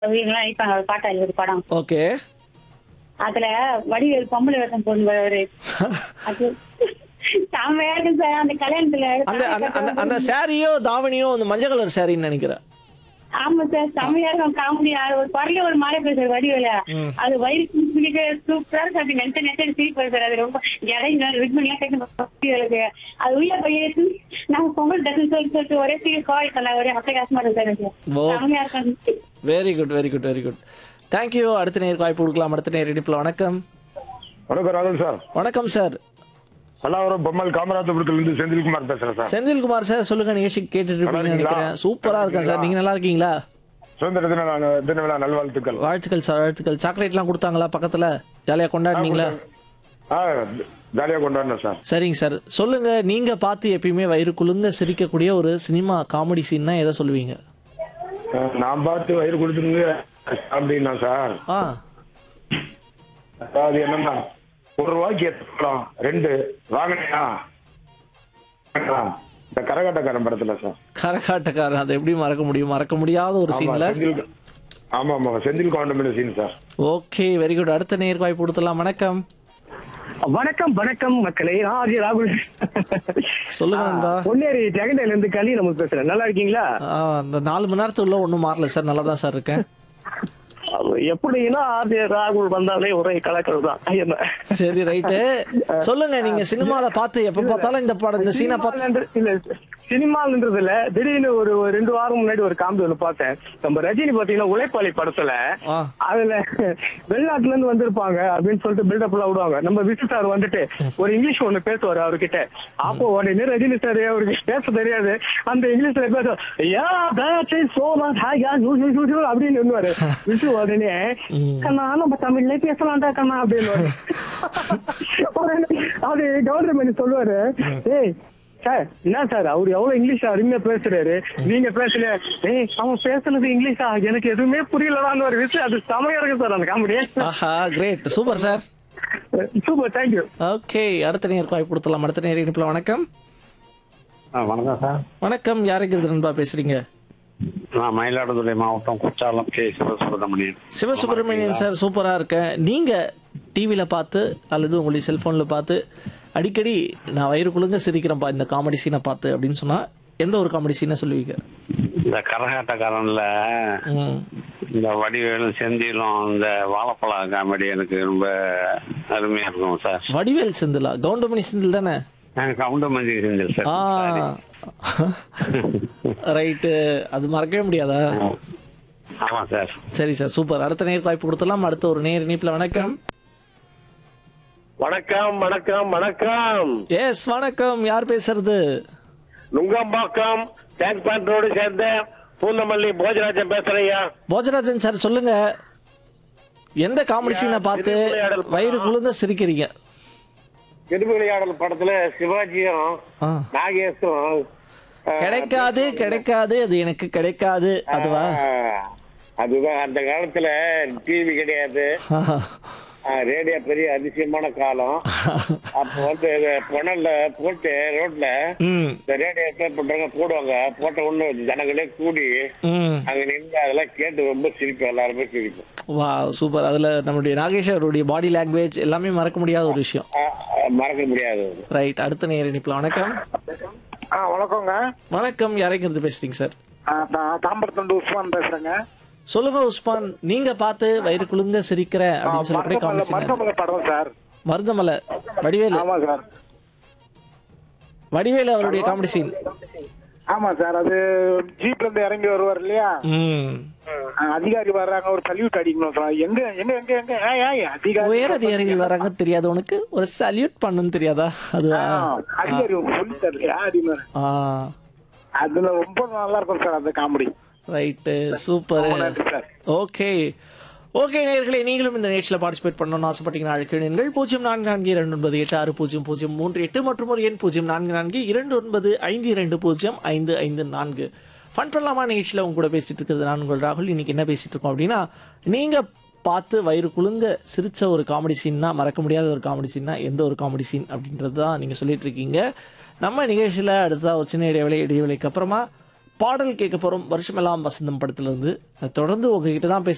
இவங்கெல்லாம் நடிப்பாங்க ஒரு பாட்டாளி ஒரு படம். ஓகே. அதுல வடிவேல் பொம்பளை வேஷம் போடுவாரு அவரு. அது செம்மையா இருக்கும் சார் அந்த கல்யாணத்துல. அந்த அந்த அந்த அந்த சாரியோ தாவணியோ அந்த மஞ்சள் கலர் சாரின்னு நினைக்கிறேன். ஆமா சார் செம்மையா இருக்கும் காமெடி. ஒரு குரல்ல ஒரு மாலை பேசுற வடிவேல அது வயிறு சூப்பரா இருக்கு. அப்படி நெட்ட நெட்ட சிரிப்பு சார். அது ரொம்ப இடையில ரிட்மெண்ட்லாம் அது உள்ள போய் நாங்க பொங்கல் டக்குன்னு சொல்லிட்டு ஒரே சீக்கிரம் கால் பண்ண ஒரே அட்டகாசமா இருக்கு சார். எனக்கு செம்மையா இருக்கும். Very good very good very good. Thank you. அடுத்த நேருக்கு வாய்ப்பு கொடுக்கலாம். அடுத்த நேர் இடிப்புல வணக்கம். வணக்கம் ராகுல் சார். வணக்கம் சார். பல்லாவரம் பொம்மல் காமராஜபுரத்துல இருந்து செந்தில்குமார் பேசுறேன் சார். செந்தில்குமார் சார் சொல்லுங்க. நிகழ்ச்சி கேட்டுட்டு இருப்பீங்கன்னு நினைக்கிறேன். சூப்பரா இருக்கேன் சார். நீங்க நல்லா இருக்கீங்களா? சுதந்திர தின விழா நல்வாழ்த்துக்கள். வாழ்த்துக்கள் சார் வாழ்த்துக்கள். சாக்லேட் எல்லாம் கொடுத்தாங்களா பக்கத்துல? ஜாலியா கொண்டாடினீங்களா? ஜாலியா கொண்டாடினேன் சார். சரிங்க சார். சொல்லுங்க, நீங்க பார்த்து எப்பயுமே வயிறு குலுங்க சிரிக்கக்கூடிய ஒரு சினிமா காமெடி சீன்னா எதை சொல்லுவீங்க? நான் பார்த்து வயிறு கொடுத்துருங்க அப்படின்னா சார், ஆ அதாவது என்னன்னா, ₹1 எத்தலாம் 2 வாங்கினியா இந்த கரகாட்டக்காரன் படத்துல சார். கரகாட்டக்காரன் அதை எப்படி மறக்க முடியும்? மறக்க முடியாத ஒரு சீன்ல. ஆமா ஆமா Senthil Goundamani scene sir. Okay very good. அடுத்த நேருக்கு வாய்ப்பு கொடுத்துலாம். வணக்கம். வணக்கம் வணக்கம் மக்களே. ராகுல் சொல்லுங்க நண்பா. பொன்னேரி ஜெகண்டையில இருந்து களி நம்ம பேசுறேன். நல்லா இருக்கீங்களா? இந்த 4 மணி நேரத்துக்குள்ள ஒன்றும் மாறல சார். நல்லா தான் சார் இருக்கேன். எப்படின்னா ராகுல் வந்தாலே ஒரே கலக்கல் தான். சரி ரைட்டு. சொல்லுங்க, நீங்க சினிமால பார்த்து எப்ப பார்த்தாலும் இந்த படம் இந்த சீனை பார்த்து இல்ல சினிமான்றது இல்ல, திடீர்னு ஒரு 2 வாரம் முன்னாடி ஒரு காமெடி ஒண்ணு பார்த்தேன். நம்ம ரஜினி பாத்தீங்கன்னா உழைப்பாளி படத்துல அதுல வெளிநாட்டுல இருந்து வந்திருப்பாங்க அப்படின்னு சொல்லிட்டு பில்டப் எல்லாம் விடுவாங்க. நம்ம விசு சார் வந்துட்டு ஒரு இங்கிலீஷ் ஒண்ணு பேசுவாரு அவர்கிட்ட. அப்போ உடனே ரஜினி சார் அவருக்கு பேச தெரியாது, அந்த இங்கிலீஷ்ல பேசுவார் அப்படின்னு சொல்லுவாரு. விசு உடனே கண்ணா நம்ம தமிழ்ல பேசலாம்டா கண்ணா அப்படின்னு அவரு கவர்மெண்ட் சொல்லுவாரு, ஏய் சார் என்ன சார் அவரு எவ்வளவு இங்கிலீஷ் அருமையா பேசுறாரு, நீங்க பேசல அவன் பேசுனது இங்கிலீஷா எனக்கு எதுவுமே புரியலதான் ஒரு விஷயம். அது செமையா இருக்கு சார் அந்த comedy. Great super sir. Super thank you. Okay அடுத்த நேருக்கு வாய்ப்பு கொடுத்துலாம். அடுத்த நேர் இணைப்புல வணக்கம். வணக்கம் சார். வணக்கம். யாருக்கு நண்பா பேசுறீங்க? நான் மயிலாடுதுறை மாவட்டம் குற்றாலம் கே சிவசுப்பிரமணியன். சிவசுப்பிரமணியன் சார் சூப்பரா இருக்கேன். நீங்க டிவில பார்த்து அல்லது உங்களுடைய செல்போன்ல பார்த்து அடிக்கடி நான் வயிறு குலுங்க சிரிக்கிறேன்ப்பா இந்த காமெடி சீனை பார்த்து அப்படின்னு சொன்னா எந்த ஒரு காமெடி சீனை சொல்லுவீங்க? இந்த கரகாட்டக்காரன்ல இந்த வடிவேலும் செந்திலும் இந்த வாழைப்பழ காமெடி எனக்கு ரொம்ப அருமையா இருக்கும் சார். வடிவேல் செந்திலா? கவுண்டமணி செந்தில் தானே? கவுண்டமணி செந்தில் சார். ரைட்டு. அது மறக்கவே முடியாதா? ஆமா சார். சரி சார் சூப்பர். அடுத்த நேருக்கு வாய்ப்பு கொடுத்துடலாம். அடுத்த ஒரு நேர் இணைப்புல வணக்கம். வணக்கம் வணக்கம் வணக்கம். எஸ் வணக்கம். யார் பேசுறது? நுங்கம்பாக்கம் டேங்க் பேண்ட் ரோடு சேர்ந்த பூந்தமல்லி போஜராஜன் பேசுறேயா. போஜராஜன் சார் சொல்லுங்க, எந்த காமெடி சீனை பார்த்து வயிறு குலுங்க சிரிக்கிறீங்க? திருப்பு விளையாடல் படத்துல சிவாஜியும் நாகேஷும் கிடைக்காது கிடைக்காது அது எனக்கு கிடைக்காது அதுவா? அதுதான். அந்த காலத்துல டிவி கிடையாது, ரேடியோ பெரிய அதிசயமான காலம். அப்ப வந்து புனல்ல போட்டு ரோட்ல இந்த ரேடியோ பண்றாங்க போடுவாங்க. போட்ட ஒண்ணு ஜனங்களே கூடி அங்க நின்று அதெல்லாம் கேட்டு ரொம்ப சிரிப்போம். எல்லாருமே சிரிப்போம். வா சூப்பர். அதுல நம்மளுடைய நாகேஷ் அவருடைய பாடி லாங்குவேஜ் எல்லாமே மறக்க முடியாத ஒரு விஷயம். மறக்க முடியாது. ரைட். அடுத்த நேர் இணைப்புல வணக்கம். வணக்கங்க. வணக்கம். யாரைக்கு பேசுறீங்க சார்? தாம்பரத்துல உஸ்மான் பேசுறேங்க. சொல்லுங்க உஸ்மான், நீங்க பார்த்து வயிறு குலுங்க சிரிக்கிற அப்படின்னு சொல்லக்கூடிய காமெடி சீன். மருதமலை படம் சார். மருதமலை வடிவேலு. ஆமா சார். வடிவேலு அவருடைய காமெடி சீன். ஆமா சார். அது ஜீப்ல இருந்து இறங்கி வருவார் இல்லையா, அதிகாரி வர்றாங்க ஒரு சல்யூட் அடிக்கணும் சார். எங்க எங்க எங்க எங்க அதிகாரி உயர் அதிகாரிகள் வராங்க தெரியாது உனக்கு, ஒரு சல்யூட் பண்ணணும் தெரியாதா? அதுவா அதிகாரி சொல்லி தரலையா அப்படின்னு. அதுல ரொம்ப நல்லா இருக்கும் சார் அந்த comedy. Right super. Okay okay நேயர்களே, நீங்களும் இந்த நிகழ்ச்சியில் பார்ட்டிசிபேட் பண்ணணும்னு ஆசைப்பட்டீங்கன்னா அழைக்கிறீர்கள் 0442298603 மற்றும் ஒரு எண் 044229520555. ஃபன் பண்ணலாமா நிகழ்ச்சியில் உங்க கூட பேசிட்டு இருக்கிறது நான் உங்கள் ராகுல். இன்னைக்கு என்ன பேசிட்டு இருக்கோம் அப்படின்னா, நீங்க பார்த்து வயிறு குலுங்க சிரிச்ச ஒரு காமெடி சீன்னா, மறக்க முடியாத ஒரு காமெடி சீன்னா எந்த ஒரு காமெடி சீன் அப்படின்றது தான் நீங்க சொல்லிட்டு இருக்கீங்க. நம்ம நிகழ்ச்சியில் அடுத்ததா ஒரு சின்ன இடைவேளைக்கு அப்புறமா பாடல் கேட்க போறோம். வருஷமெல்லாம் வசந்தம் படத்துல இருந்து தொடர்ந்து உங்ககிட்ட தான் பேச